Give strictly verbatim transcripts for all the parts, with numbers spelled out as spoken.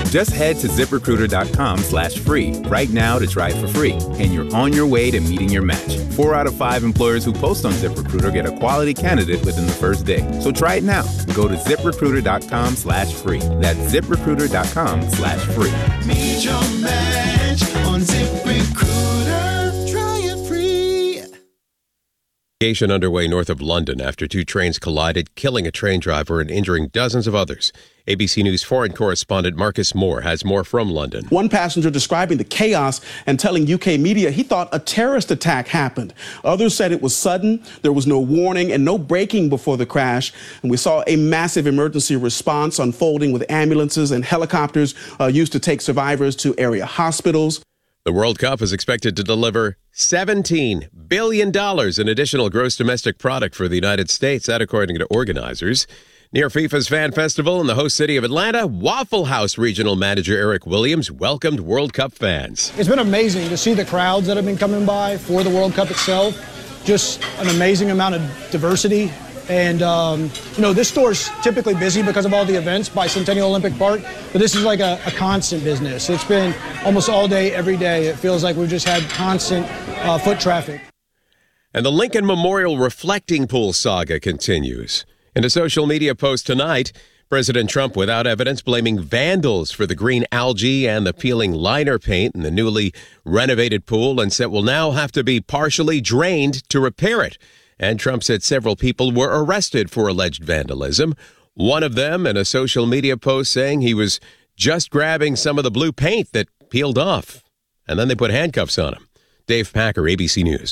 Just head to ZipRecruiter.com slash free right now to try it for free, and you're on your way to meeting your match. Four out of five employers who post on ZipRecruiter get a quality candidate within the first day. So try it now. Go to ZipRecruiter.com slash free. That's ZipRecruiter.com slash free. Meet your match on ZipRecruiter. Try it free. Investigation underway north of London after two trains collided, killing a train driver and injuring dozens of others. A B C News foreign correspondent Marcus Moore has more from London. One passenger describing the chaos and telling U K media he thought a terrorist attack happened. Others said it was sudden, there was no warning and no braking before the crash. And we saw a massive emergency response unfolding with ambulances and helicopters uh, used to take survivors to area hospitals. The World Cup is expected to deliver seventeen billion dollars in additional gross domestic product for the United States, that according to organizers. Near FIFA's Fan Festival in the host city of Atlanta, Waffle House regional manager Eric Williams welcomed World Cup fans. It's been amazing to see the crowds that have been coming by for the World Cup itself. Just an amazing amount of diversity. And, um, you know, this store's typically busy because of all the events by Centennial Olympic Park, but this is like a, a constant business. It's been almost all day, every day. It feels like we've just had constant uh, foot traffic. And the Lincoln Memorial Reflecting Pool saga continues. In a social media post tonight, President Trump, without evidence, blaming vandals for the green algae and the peeling liner paint in the newly renovated pool, and said will now have to be partially drained to repair it. And Trump said several people were arrested for alleged vandalism. One of them in a social media post saying he was just grabbing some of the blue paint that peeled off. And then they put handcuffs on him. Dave Packer, A B C News.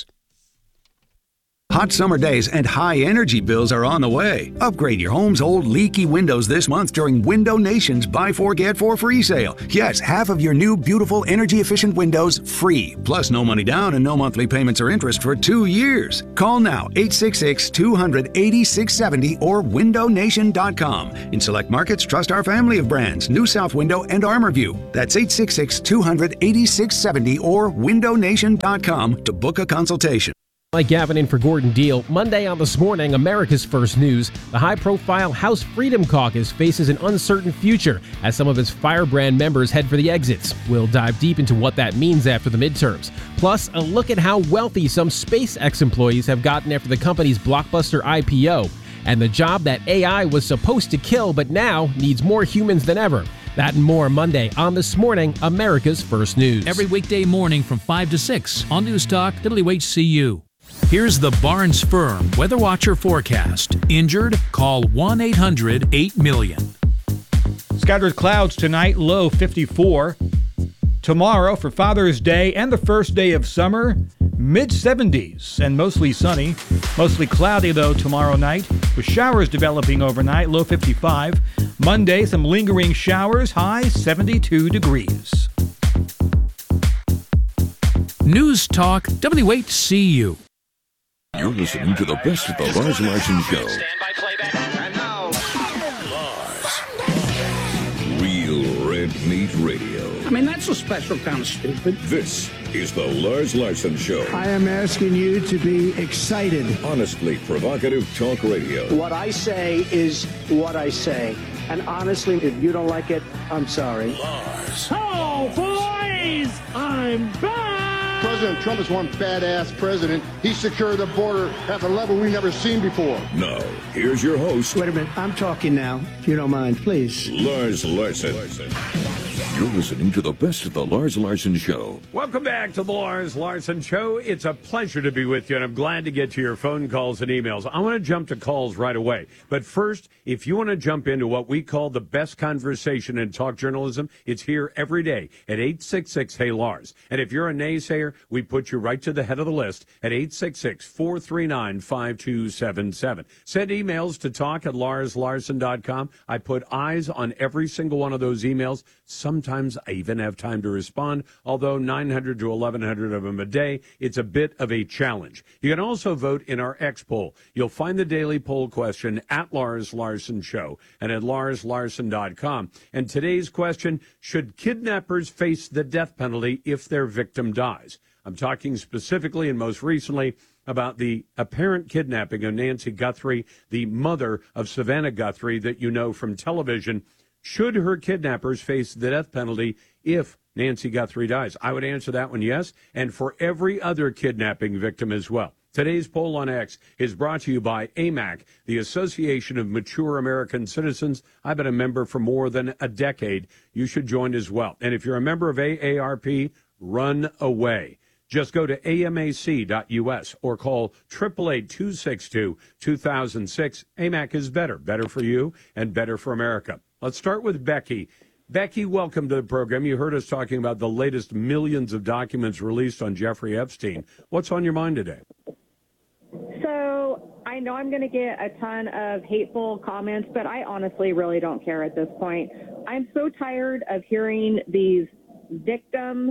Hot summer days and high energy bills are on the way. Upgrade your home's old leaky windows this month during Window Nation's Buy Four Get Four free sale. Yes, half of your new beautiful energy efficient windows free. Plus no money down and no monthly payments or interest for two years. Call now eight six six, two hundred, eighty-six seventy or window nation dot com. In select markets, trust our family of brands, New South Window and ArmorView. That's eight six six, two hundred, eighty-six seventy or window nation dot com to book a consultation. Mike Gavin in for Gordon Deal. Monday on This Morning, America's First News. The high-profile House Freedom Caucus faces an uncertain future as some of its firebrand members head for the exits. We'll dive deep into what that means after the midterms. Plus, a look at how wealthy some SpaceX employees have gotten after the company's blockbuster I P O. And the job that A I was supposed to kill but now needs more humans than ever. That and more Monday on This Morning, America's First News. Every weekday morning from five to six on News Talk W H C U. Here's the Barnes Firm Weather Watcher forecast. Injured? Call one eight hundred eight million. Scattered clouds tonight, low fifty-four. Tomorrow for Father's Day and the first day of summer, mid seventies and mostly sunny. Mostly cloudy though tomorrow night with showers developing overnight, low fifty-five. Monday, some lingering showers, high seventy-two degrees. News Talk W H C U. You're listening to the best of the Lars Larson Show. Stand by playback. And now, Lars. Real Red Meat Radio. I mean, that's a special kind of stupid. This is the Lars Larson Show. I am asking you to be excited. Honestly provocative talk radio. What I say is what I say. And honestly, if you don't like it, I'm sorry. Lars. Oh, boys! I'm back! President Trump is one badass president. He secured the border at the level we've never seen before. Now, here's your host. Wait a minute. I'm talking now, if you don't mind, please. Lars Larson. Larson. You're listening to the best of the Lars Larson Show. Welcome back to the Lars Larson Show. It's a pleasure to be with you, and I'm glad to get to your phone calls and emails. I want to jump to calls right away. But first, if you want to jump into what we call the best conversation in talk journalism, it's here every day at eight six six, hey Lars. And if you're a naysayer, we put you right to the head of the list at eight six six, four three nine, five two seven seven. Send emails to talk at lars larson dot com. I put eyes on every single one of those emails. Sometimes I even have time to respond, although nine hundred to eleven hundred of them a day, it's a bit of a challenge. You can also vote in our X poll. You'll find the daily poll question at Lars Larson Show and at lars larson dot com. And today's question, should kidnappers face the death penalty if their victim dies? I'm talking specifically and most recently about the apparent kidnapping of Nancy Guthrie, the mother of Savannah Guthrie that you know from television. Should her kidnappers face the death penalty if Nancy Guthrie dies? I would answer that one yes, and for every other kidnapping victim as well. Today's poll on X is brought to you by A M A C, the Association of Mature American Citizens. I've been a member for more than a decade. You should join as well. And if you're a member of A A R P, run away. Just go to A M A C dot U S or call eight eight eight, two six two, two thousand six. A M A C is better. Better for you and better for America. Let's start with Becky. Becky, welcome to the program. You heard us talking about the latest millions of documents released on Jeffrey Epstein. What's on your mind today? So I know I'm going to get a ton of hateful comments, but I honestly really don't care at this point. I'm so tired of hearing these victims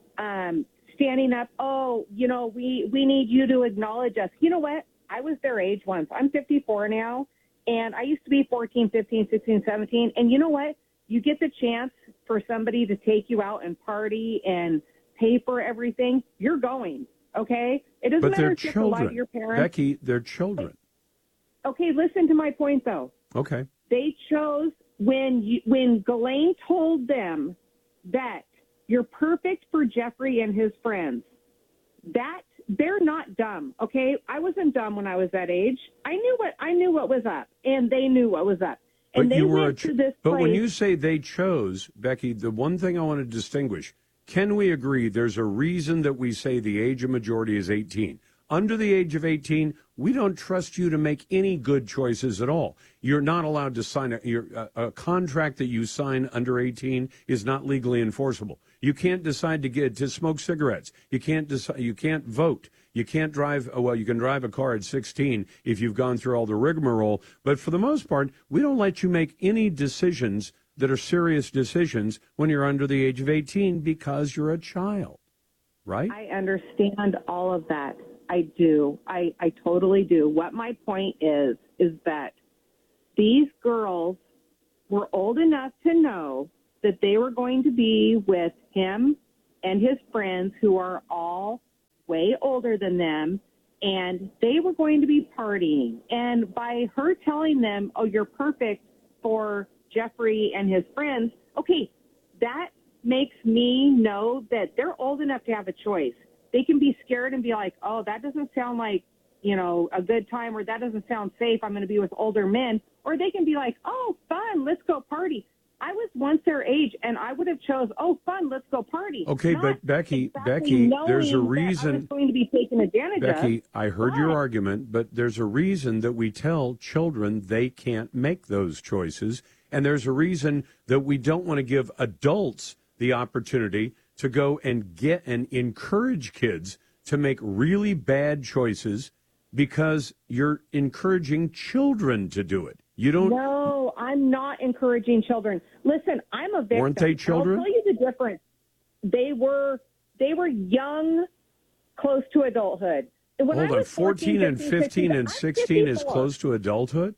um, standing up. Oh, you know, we, we need you to acknowledge us. You know what? I was their age once. I'm fifty-four now, and I used to be fourteen, fifteen, sixteen, seventeen. And you know what? You get the chance for somebody to take you out and party and pay for everything, you're going. Okay? It doesn't But matter they're if you have to lie to children. your parents. Becky, they're children. Okay, listen to my point, though. Okay. They chose when you, when Ghislaine told them that you're perfect for Jeffrey and his friends. That they're not dumb. Okay, I wasn't dumb when I was that age. I knew what I knew what was up, and they knew what was up. And But they you were a went ch- to this But place. when you say they chose, Becky, the one thing I want to distinguish, can we agree there's a reason that we say the age of majority is eighteen? Under the age of eighteen, we don't trust you to make any good choices at all. You're not allowed to sign a, you're, a, a contract that you sign under eighteen is not legally enforceable. You can't decide to get to smoke cigarettes. You can't decide. You can't vote. You can't drive. Oh, well, you can drive a car at sixteen if you've gone through all the rigmarole. But for the most part, we don't let you make any decisions that are serious decisions when you're under the age of eighteen because you're a child, right? I understand all of that. I do. I, I totally do. What my point is, is that these girls were old enough to know that they were going to be with him and his friends who are all way older than them, and they were going to be partying. And by her telling them, oh, you're perfect for Jeffrey and his friends, okay, that makes me know that they're old enough to have a choice. They can be scared and be like, oh, that doesn't sound like, you know, a good time, or that doesn't sound safe. I'm going to be with older men. Or they can be like, oh, fun, let's go party. I was once their age, and I would have chose, oh, fun, let's go party. Okay, Not but Becky, exactly Becky, there's a knowing that I reason. was going to be taken advantage Becky, of. I heard your argument, but there's a reason that we tell children they can't make those choices. And there's a reason that we don't want to give adults the opportunity to go and get and encourage kids to make really bad choices because you're encouraging children to do it. You don't. No, I'm not encouraging children. Listen, I'm a victim. Weren't they children? I'll tell you the difference. They were they were young, close to adulthood. When I Hold on, was fourteen and fifteen and sixteen is close to adulthood?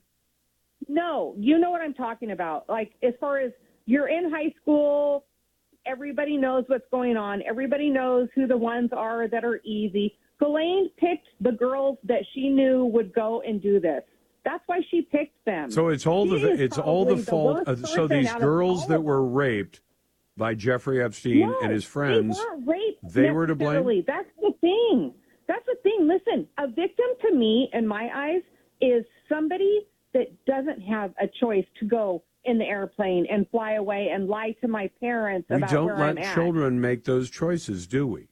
No, you know what I'm talking about. Like, as far as you're in high school, everybody knows what's going on. Everybody knows who the ones are that are easy. Ghislaine picked the girls that she knew would go and do this. That's why she picked them. So it's all She the is it's all the probably fault. worst Of, so person these out of girls all that of were raped by Jeffrey Epstein No, and his friends, They weren't raped they were to blame? necessarily. That's the thing. That's the thing. Listen, a victim to me, in my eyes, is somebody that doesn't have a choice to go in the airplane and fly away and lie to my parents we about don't where let I'm at. children make those choices, do we?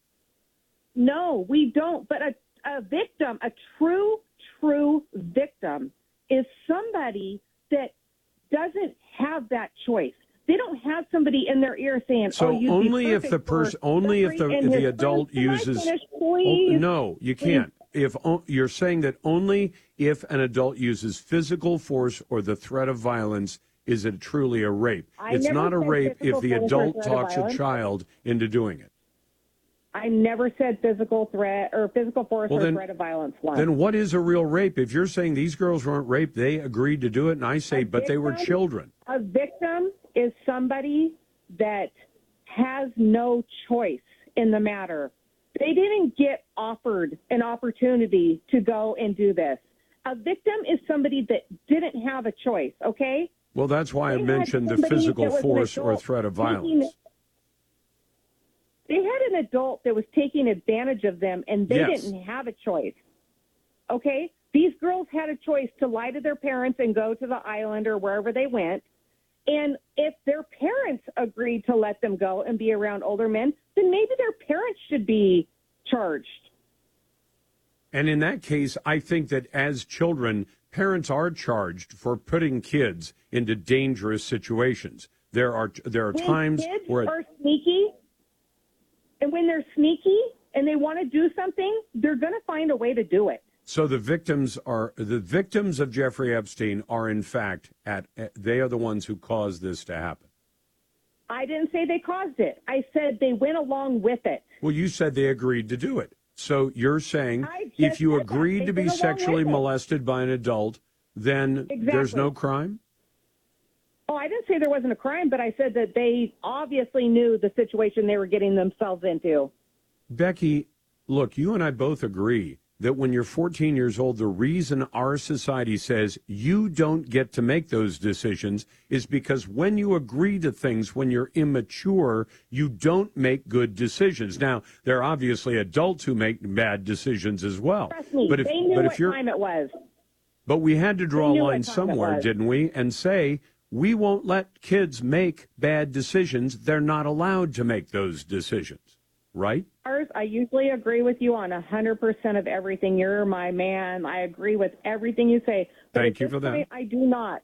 No, we don't. But a, a victim, a true, true victim, is somebody that doesn't have that choice. They don't have somebody in their ear saying, So "Oh, you'd only be if the perfect for person, only if the Jeffrey and the his adult friends." Can I uses. finish, Oh, please? no, you Please. can't. If o- you're saying that only if an adult uses physical force or the threat of violence is it truly a rape. I It's never not a said rape if physical the force or adult threat of talks a violence. child into doing it. I never said physical threat or physical force Well, or then- threat of violence once. Then what is a real rape? If you're saying these girls weren't raped, they agreed to do it, and I say, but they were victim- children. A victim is somebody that has no choice in the matter. They didn't get offered an opportunity to go and do this. A victim is somebody that didn't have a choice, okay? Well, that's why I They had mentioned the somebody physical that was an force or adult threat of taking- violence. They had an adult that was taking advantage of them, and they Yes. didn't have a choice. Okay? These girls had a choice to lie to their parents and go to the island or wherever they went. And if their parents agreed to let them go and be around older men, then maybe their parents should be charged. And in that case, I think that as children, parents are charged for putting kids into dangerous situations. There are there are When times kids where are sneaky, and when they're sneaky and they want to do something, they're going to find a way to do it. so the victims are the victims of Jeffrey Epstein are in fact at they are the ones who caused this to happen. I didn't say they caused it. I said they went along with it. Well, you said they agreed to do it. So you're saying I just if you said that. agreed They to be went along sexually with it. molested by an adult, then there's Exactly. no crime? Oh, I didn't say there wasn't a crime, but I said that they obviously knew the situation they were getting themselves into. Becky, look, you and I both agree that when you're fourteen years old, the reason our society says you don't get to make those decisions is because when you agree to things, when you're immature, you don't make good decisions. Now, there are obviously adults who make bad decisions as well. Trust me, but if, they knew but what if you're, time it was. But we had to draw They a knew line what time it somewhere, was. didn't we? And say, we won't let kids make bad decisions. They're not allowed to make those decisions, right? Ours, I usually agree with you on one hundred percent of everything. You're my man. I agree with everything you say. But Thank at you this for that. point, I do not.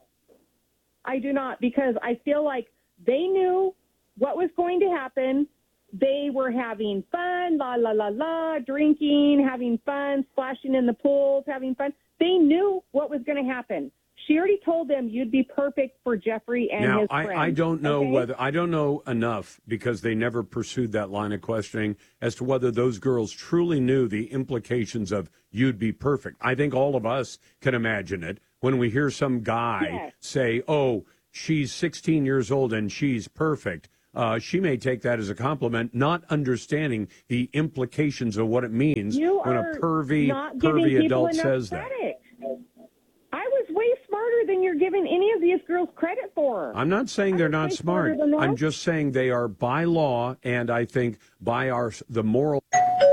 I do not, because I feel like they knew what was going to happen. They were having fun, la, la, la, la, drinking, having fun, splashing in the pools, having fun. They knew what was going to happen. She already told them you'd be perfect for Jeffrey and now, his I, friends. I don't know okay? whether I don't know enough because they never pursued that line of questioning as to whether those girls truly knew the implications of you'd be perfect. I think all of us can imagine it when we hear some guy Yes. say, "Oh, she's sixteen years old and she's perfect." Uh, she may take that as a compliment, not understanding the implications of what it means You when a are pervy, not giving pervy people adult enough says that. credit. I was way smarter than you're giving any of these girls credit for. I'm not saying they're not way smart. smarter than that. I'm just saying they are by law, and I think by our the moral.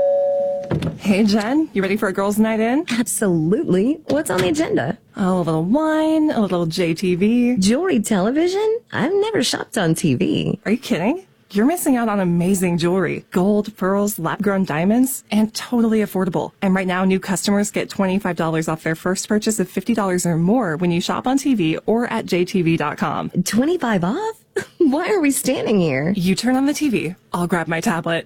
Hey, Jen, you ready for a girls' night in? Absolutely. What's on the agenda? Oh, a little wine, a little J T V. Jewelry television? I've never shopped on T V. Are you kidding? You're missing out on amazing jewelry. Gold, pearls, lab-grown diamonds, and totally affordable. And right now, new customers get twenty-five dollars off their first purchase of fifty dollars or more when you shop on T V or at J T V dot com. twenty-five off? Why are we standing here? You turn on the T V. I'll grab my tablet.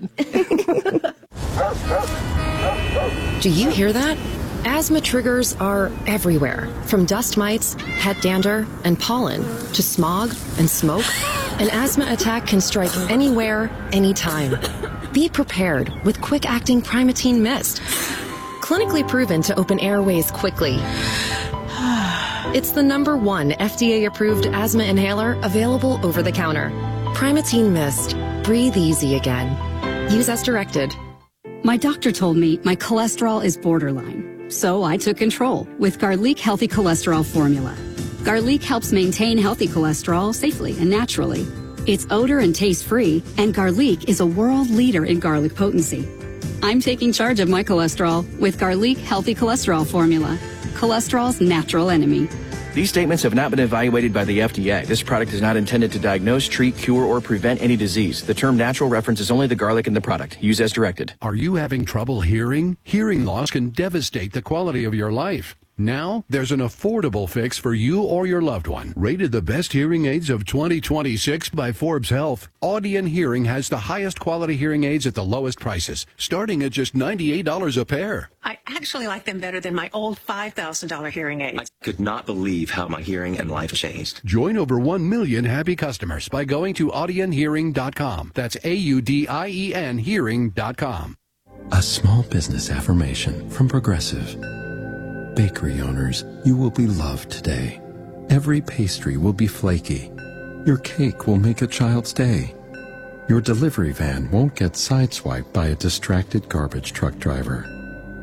Do you hear that? Asthma triggers are everywhere, from dust mites, pet dander, and pollen, to smog and smoke. An asthma attack can strike anywhere, anytime. Be prepared with quick-acting Primatene Mist. Clinically proven to open airways quickly. It's the number one F D A-approved asthma inhaler available over the counter. Primatene Mist. Breathe easy again. Use as directed. My doctor told me my cholesterol is borderline, so I took control with Garlic Healthy Cholesterol Formula. Garlic helps maintain healthy cholesterol safely and naturally. It's odor and taste free, and Garlic is a world leader in garlic potency. I'm taking charge of my cholesterol with Garlic Healthy Cholesterol Formula, cholesterol's natural enemy. These statements have not been evaluated by the F D A. This product is not intended to diagnose, treat, cure, or prevent any disease. The term natural references only the garlic in the product. Use as directed. Are you having trouble hearing? Hearing loss can devastate the quality of your life. Now, there's an affordable fix for you or your loved one. Rated the best hearing aids of twenty twenty-six by Forbes Health, Audion Hearing has the highest quality hearing aids at the lowest prices, starting at just ninety-eight dollars a pair. I actually like them better than my old five thousand dollars hearing aids. I could not believe how my hearing and life changed. Join over one million happy customers by going to audion hearing dot com. That's A U D I E N hearing dot com. A small business affirmation from Progressive. Bakery owners, you will be loved today. Every pastry will be flaky. Your cake will make a child's day. Your delivery van won't get sideswiped by a distracted garbage truck driver.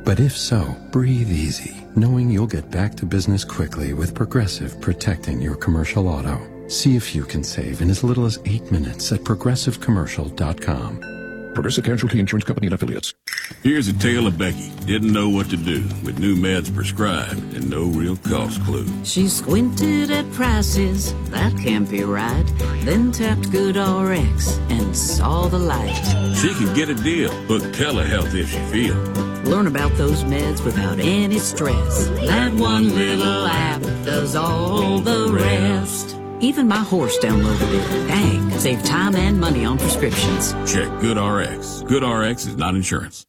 But if so, breathe easy, knowing you'll get back to business quickly with Progressive protecting your commercial auto. See if you can save in as little as eight minutes at progressive commercial dot com. Progressive Casualty Insurance Company and Affiliates. Here's a tale of Becky. Didn't know what to do with new meds prescribed and no real cost clue. She squinted at prices, that can't be right. Then tapped GoodRx and saw the light. She could get a deal. Book telehealth if she feels. Learn about those meds without any stress. That one little app does all the rest. Even my horse downloaded it. Dang, save time and money on prescriptions. Check GoodRx. GoodRx is not insurance.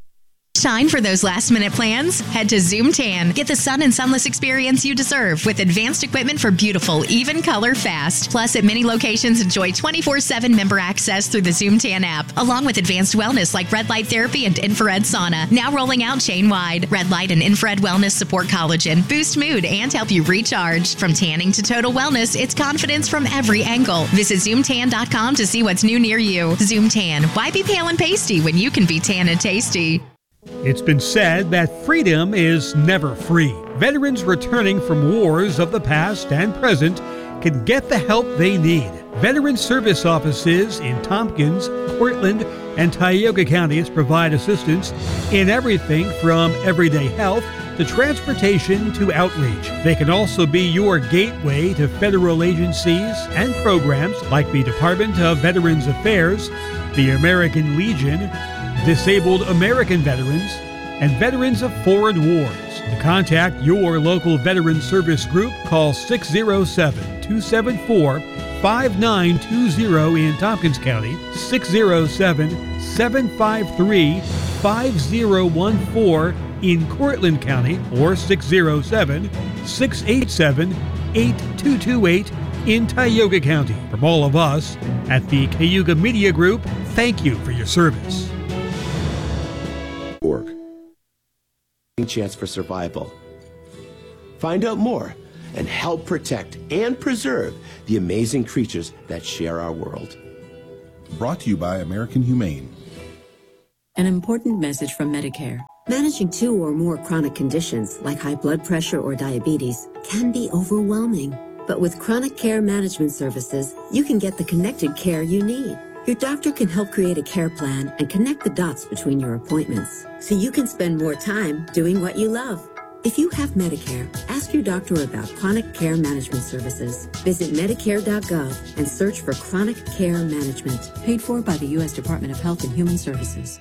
Shine for those last-minute plans? Head to Zoom Tan. Get the sun and sunless experience you deserve with advanced equipment for beautiful, even color fast. Plus, at many locations, enjoy twenty-four seven member access through the Zoom Tan app, along with advanced wellness like red light therapy and infrared sauna. Now rolling out chain-wide. Red light and infrared wellness support collagen, boost mood, and help you recharge. From tanning to total wellness, it's confidence from every angle. Visit zoom tan dot com to see what's new near you. Zoom Tan. Why be pale and pasty when you can be tan and tasty? It's been said that freedom is never free. Veterans returning from wars of the past and present can get the help they need. Veteran service offices in Tompkins, Cortland, and Tioga counties provide assistance in everything from everyday health to transportation to outreach. They can also be your gateway to federal agencies and programs like the Department of Veterans Affairs, the American Legion, Disabled American Veterans, and Veterans of Foreign Wars. To contact your local Veteran Service Group, call six oh seven, two seven four, five nine two zero in Tompkins County, six oh seven, seven five three, five oh one four in Cortland County, or six oh seven, six eight seven, eight two two eight in Tioga County. From all of us at the Cayuga Media Group, thank you for your service. Org. Chance for survival. Find out more and help protect and preserve the amazing creatures that share our world. Brought to you by American Humane. An important message from Medicare. Managing two or more chronic conditions like high blood pressure or diabetes can be overwhelming. But with Chronic Care Management Services, you can get the connected care you need. Your doctor can help create a care plan and connect the dots between your appointments, so you can spend more time doing what you love. If you have Medicare, ask your doctor about Chronic Care Management Services. Visit medicare dot gov and search for Chronic Care Management. Paid for by the U S Department of Health and Human Services.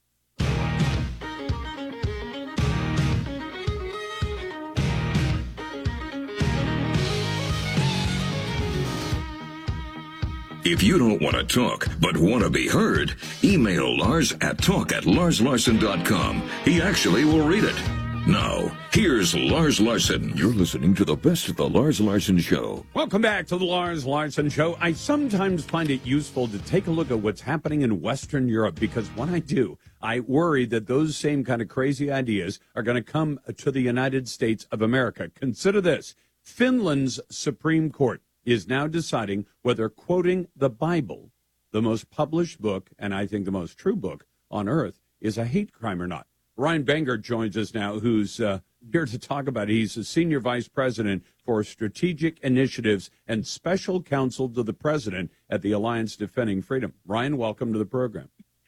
If you don't want to talk, but want to be heard, email Lars at talk at lars larson dot com. He actually will read it. Now, here's Lars Larson. You're listening to the best of the Lars Larson Show. Welcome back to the Lars Larson Show. I sometimes find it useful to take a look at what's happening in Western Europe, because when I do, I worry that those same kind of crazy ideas are going to come to the United States of America. Consider this. Finland's Supreme Court is now deciding whether quoting the Bible, the most published book, and I think the most true book on earth, is a hate crime or not. Ryan Bangert joins us now, who's uh, here to talk about it. He's the Senior Vice President for Strategic Initiatives and Special Counsel to the President at the Alliance Defending Freedom. Ryan, welcome to the program.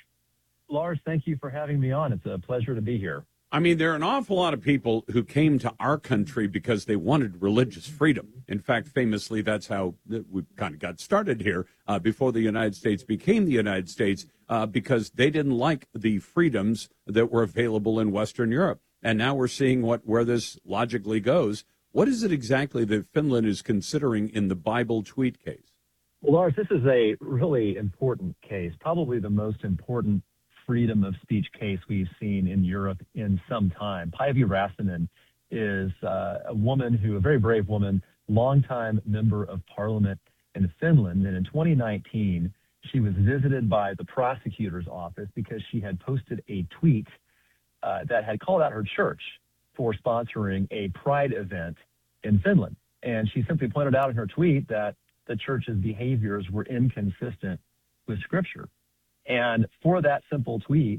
Lars, thank you for having me on. It's a pleasure to be here. I mean, there are an awful lot of people who came to our country because they wanted religious freedom. In fact, famously, that's how we kind of got started here uh, before the United States became the United States, uh, because they didn't like the freedoms that were available in Western Europe. And now we're seeing what where this logically goes. What is it exactly that Finland is considering in the Bible tweet case? Well, Lars, this is a really important case, probably the most important freedom of speech case we've seen in Europe in some time. Päivi Räsänen is uh, a woman who, a very brave woman, longtime member of parliament in Finland. And in twenty nineteen, she was visited by the prosecutor's office because she had posted a tweet uh, that had called out her church for sponsoring a pride event in Finland. And she simply pointed out in her tweet that the church's behaviors were inconsistent with Scripture. And for that simple tweet,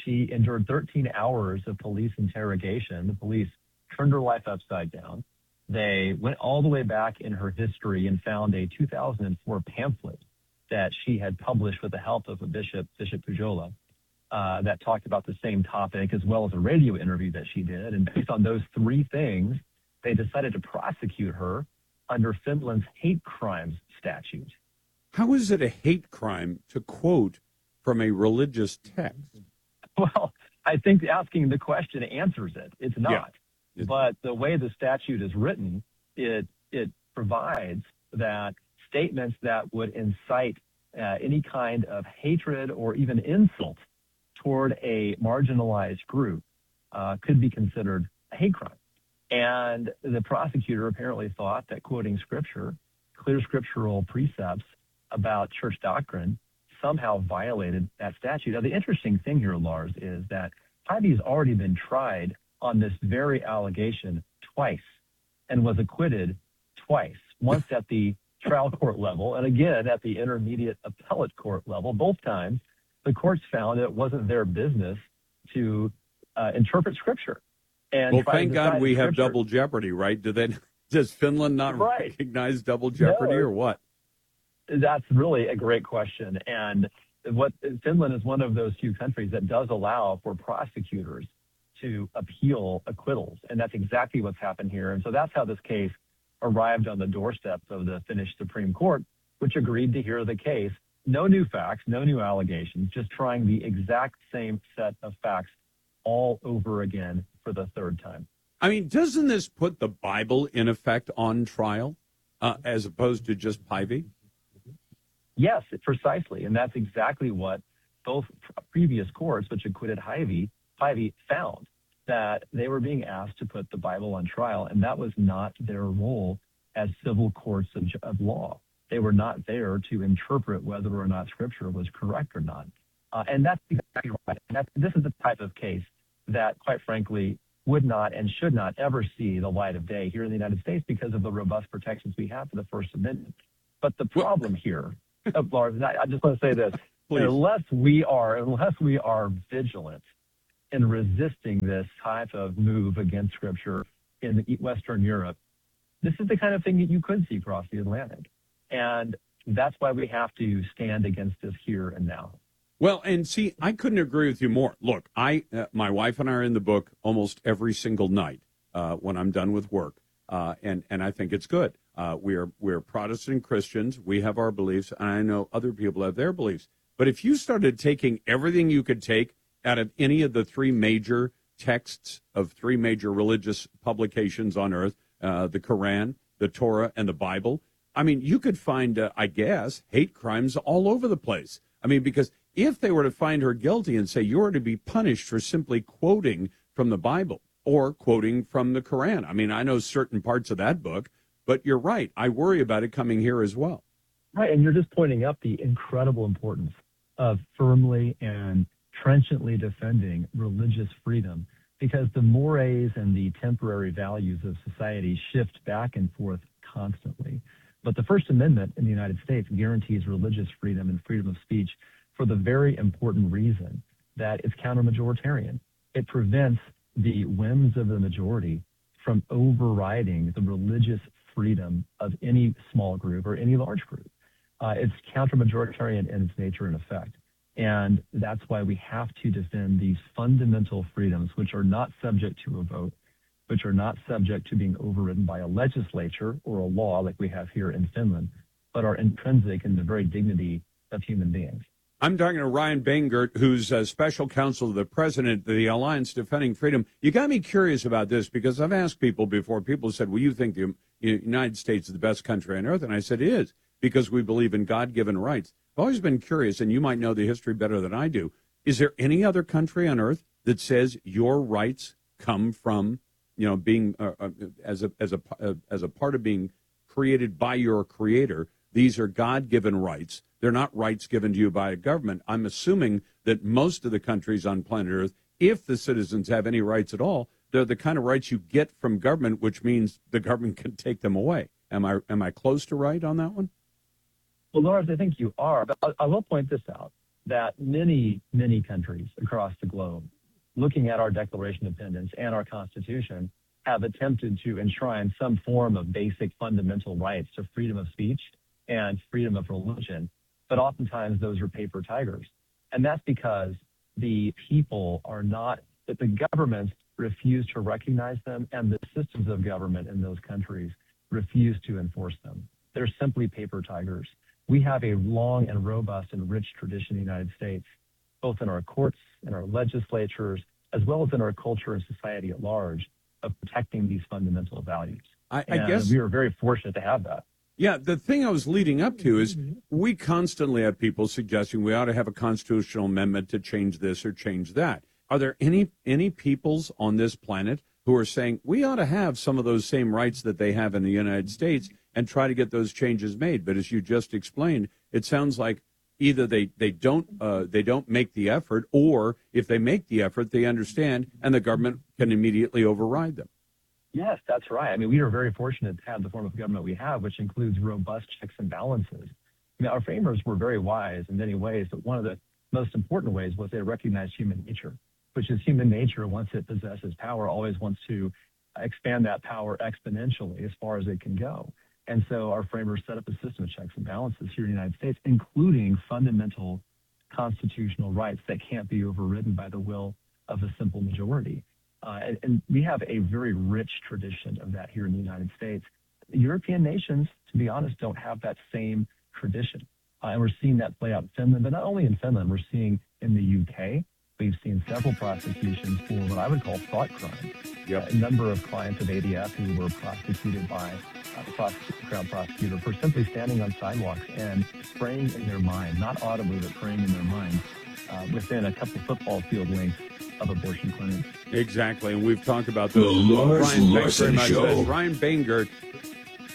she endured thirteen hours of police interrogation. The police turned her life upside down. They went all the way back in her history and found a two thousand four pamphlet that she had published with the help of a bishop, Bishop Pujola, uh, that talked about the same topic, as well as a radio interview that she did. And based on those three things, they decided to prosecute her under Finland's hate crimes statute. How is it a hate crime to quote from a religious text? Well, I think asking the question answers it. It's not. Yeah. But the way the statute is written, it it provides that statements that would incite uh, any kind of hatred or even insult toward a marginalized group uh, could be considered a hate crime. And the prosecutor apparently thought that quoting scripture, clear scriptural precepts about church doctrine, somehow violated that statute. Now, the interesting thing here, Lars, is that Hyvie's already been tried on this very allegation twice and was acquitted twice, once at the trial court level and again at the intermediate appellate court level. Both times, the courts found it wasn't their business to uh, interpret scripture. And well, thank God we have double jeopardy, right? Do they, does Finland not right. recognize double jeopardy no, or what? That's really a great question. And what Finland is one of those few countries that does allow for prosecutors to appeal acquittals. And that's exactly what's happened here. And so that's how this case arrived on the doorsteps of the Finnish Supreme Court, which agreed to hear the case. No new facts, no new allegations, just trying the exact same set of facts all over again for the third time. I mean, doesn't this put the Bible in effect on trial uh, as opposed to just Hyvie? Yes, precisely. And that's exactly what both previous courts, which acquitted Hyvie, Hyvie found, that they were being asked to put the Bible on trial, and that was not their role as civil courts of, of law. They were not there to interpret whether or not Scripture was correct or not. Uh, and that's exactly right. And that's, this is the type of case that, quite frankly, would not and should not ever see the light of day here in the United States because of the robust protections we have for the First Amendment. But the problem here, oh, Lars, I, I just want to say this, unless we are, unless we are vigilant in resisting this type of move against Scripture in Western Europe, this is the kind of thing that you could see across the Atlantic. And that's why we have to stand against this here and now. Well, and see, I couldn't agree with you more. Look, I, uh, my wife and I are in the book almost every single night uh, when I'm done with work, uh, and and I think it's good. Uh, we are we're Protestant Christians. We have our beliefs, and I know other people have their beliefs. But if you started taking everything you could take out of any of the three major texts of three major religious publications on earth, uh, the Quran, the Torah, and the Bible, I mean, you could find, uh, I guess, hate crimes all over the place. I mean, because if they were to find her guilty and say you're to be punished for simply quoting from the Bible or quoting from the Quran, I mean, I know certain parts of that book, but you're right. I worry about it coming here as well. Right, and you're just pointing up the incredible importance of firmly and trenchantly defending religious freedom, because the mores and the temporary values of society shift back and forth constantly. But the First Amendment in the United States guarantees religious freedom and freedom of speech for the very important reason that it's counter-majoritarian. It prevents the whims of the majority from overriding the religious freedom of any small group or any large group. Uh, it's counter-majoritarian in its nature and effect. And that's why we have to defend these fundamental freedoms, which are not subject to a vote, which are not subject to being overridden by a legislature or a law like we have here in Finland, but are intrinsic in the very dignity of human beings. I'm talking to Ryan Bangert, who's a special counsel to the president of the Alliance Defending Freedom. You got me curious about this because I've asked people before. People said, well, you think the United States is the best country on earth? And I said, it is, because we believe in God-given rights. I've always been curious, and you might know the history better than I do. Is there any other country on earth that says your rights come from, you know, being uh, uh, as a as a uh, as a part of being created by your creator? These are God-given rights. They're not rights given to you by a government. I'm assuming that most of the countries on planet Earth, if the citizens have any rights at all, they're the kind of rights you get from government, which means the government can take them away. Am I am I close to right on that one? Well, Lars, I think you are. But I, I will point this out. that many, many countries across the globe, looking at our Declaration of Independence and our Constitution, have attempted to enshrine some form of basic fundamental rights to freedom of speech and freedom of religion. But oftentimes those are paper tigers. And that's because the people are not, that the governments refuse to recognize them, and the systems of government in those countries refuse to enforce them. They're simply paper tigers. We have a long and robust and rich tradition in the United States, both in our courts, in our legislatures, as well as in our culture and society at large, of protecting these fundamental values. I, I and guess we are very fortunate to have that. Yeah, the thing I was leading up to is we constantly have people suggesting we ought to have a constitutional amendment to change this or change that. Are there any any peoples on this planet who are saying we ought to have some of those same rights that they have in the United States and try to get those changes made? But as you just explained, it sounds like either they, they don't uh, they don't make the effort, or if they make the effort, they understand and the government can immediately override them. Yes, that's right. I mean, we are very fortunate to have the form of government we have, which includes robust checks and balances. I mean, our framers were very wise in many ways, but one of the most important ways was they recognized human nature, which is human nature, once it possesses power, always wants to expand that power exponentially as far as it can go. And so our framers set up a system of checks and balances here in the United States, including fundamental constitutional rights that can't be overridden by the will of a simple majority. Uh, and, and we have a very rich tradition of that here in the United States. European nations, to be honest, don't have that same tradition. Uh, and we're seeing that play out in Finland, but not only in Finland, we're seeing in the U K. We've seen several prosecutions for what I would call thought crime. Yep. A number of clients of A D F who were prosecuted by uh, the prosec- crown prosecutor for simply standing on sidewalks and praying in their mind, not audibly, but praying in their mind uh, within a couple football field lengths of abortion clinics. Exactly, and we've talked about those. The Lars Brian, Larson thanks very much. Show. That's Brian Banger,